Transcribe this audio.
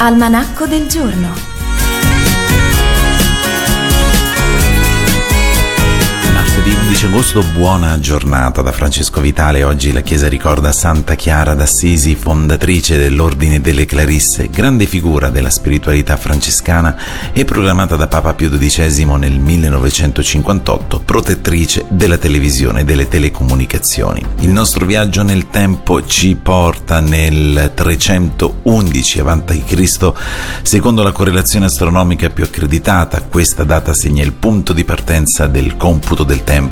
Almanacco del giorno. Martedì 11 agosto, buona giornata da Francesco Vitale. Oggi la Chiesa ricorda Santa Chiara d'Assisi, fondatrice dell'Ordine delle Clarisse, grande figura della spiritualità francescana e proclamata da Papa Pio XII nel 1958 protettrice della televisione e delle telecomunicazioni. Il nostro viaggio nel tempo ci porta nel 311 a.C. Secondo la correlazione astronomica più accreditata, questa data segna il punto di partenza del computo del tempo